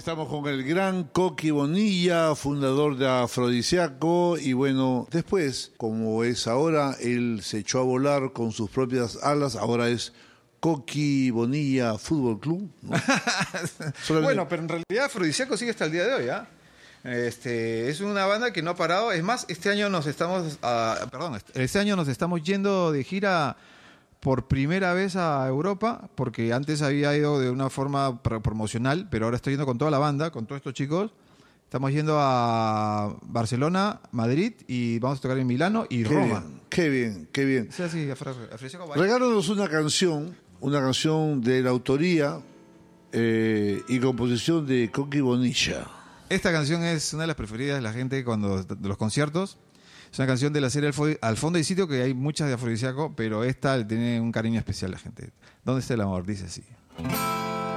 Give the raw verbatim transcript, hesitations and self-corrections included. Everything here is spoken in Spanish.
Estamos con el gran Coqui Bonilla, fundador de Afrodisíaco, y bueno, después, como es ahora, él se echó a volar con sus propias alas, ahora es Coqui Bonilla Fútbol Club, ¿no? Solamente... Bueno, pero en realidad Afrodisíaco sigue hasta el día de hoy, ¿ah? ¿eh? Este, es una banda que no ha parado. Es más, este año nos estamos, uh, perdón, este año nos estamos yendo de gira por primera vez a Europa, porque antes había ido de una forma promocional, pero ahora estoy yendo con toda la banda, con todos estos chicos. Estamos yendo a Barcelona, Madrid, y vamos a tocar en Milano y qué Roma. Bien, qué bien, qué bien. Sí, sí, Afrodisíaco. Regálanos una canción, una canción de la autoría eh, y composición de Coqui Bonilla. Esta canción es una de las preferidas de la gente cuando de los conciertos. Es una canción de la serie Al Fondo y Sitio, que hay muchas de Afrodisíaco, pero esta le tiene un cariño especial a la gente. ¿Dónde está el amor? Dice así.